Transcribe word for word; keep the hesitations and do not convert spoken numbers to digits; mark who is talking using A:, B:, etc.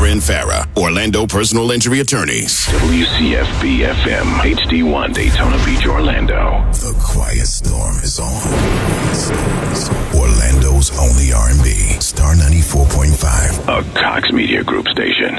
A: and Farah, Orlando personal injury attorneys.
B: W C F B F M, H D one, Daytona Beach, Orlando.
A: The Quiet Storm is on. Orlando's only R and B, Star ninety-four point five.
B: A Cox Media Group station.